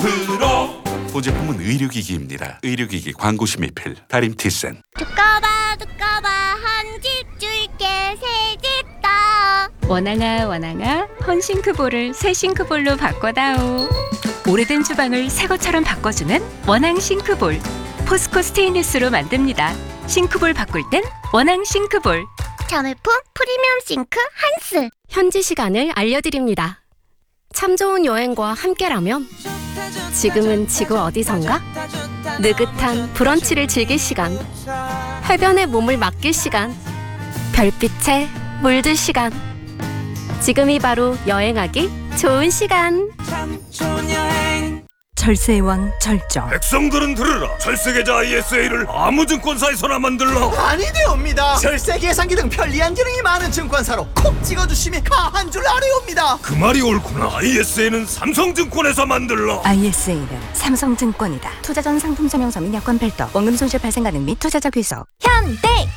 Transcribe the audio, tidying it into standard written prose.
프로. 보제품은 의료기기입니다. 의료기기 광고심의필 다림티센. 두꺼봐 한 집 줄게 새 집 다. 원앙아 헌싱크볼을 새 싱크볼로 바꿔다오. 오래된 주방을 새 것처럼 바꿔주는 원앙 싱크볼. 포스코 스테인리스로 만듭니다. 싱크볼 바꿀 땐 원앙 싱크볼. 자매품 프리미엄 싱크 한스. 현지 시간을 알려드립니다. 참 좋은 여행과 함께라면 지금은 지구 어디선가? 느긋한 브런치를 즐길 시간, 해변에 몸을 맡길 시간, 별빛에 물들 시간. 지금이 바로 여행하기 좋은 시간. 절세의 왕 절정. 백성들은 들으라. 철세계좌 ISA를 아무 증권사에서나 만들라. 아니 되옵니다. 절세 계산기 등 편리한 기능이 많은 증권사로 콕 찍어주시면 가한 줄 아뢰옵니다. 그 말이 옳구나. ISA는 삼성증권에서 만들라. ISA는 삼성증권이다. 투자전 상품 설명서 및 여건 별도, 원금 손실 발생 가능 및 투자자 귀속. 현대